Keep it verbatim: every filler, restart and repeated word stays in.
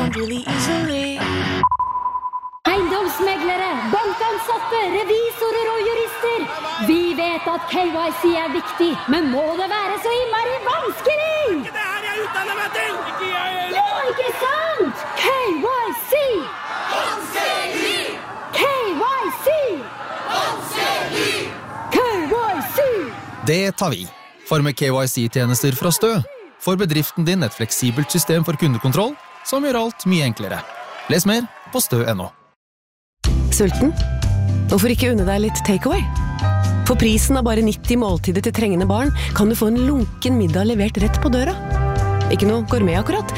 around really easily. Eiendomsmeglere, bankansatte, revisorer og jurister. Vi vet at K Y C er viktig, men må det være så innmari vanskelig? Det her jeg utdanner meg til! Ikke jeg heller! Ja, ikke sant? K Y C! Vanskelig! K Y C! Vanskelig! K Y C! Det tar vi. For med K Y C-tjenester fra Stø får bedriften din et fleksibelt system for kundekontroll som gjør alt mye enklere. Les mer på stø punktum no. Sulten? Hvorfor ikke unne deg litt takeaway? For prisen av bare nitti måltider til trengende barn kan du få en lunken middag levert rett på døra. Ikke noe gourmet akkurat,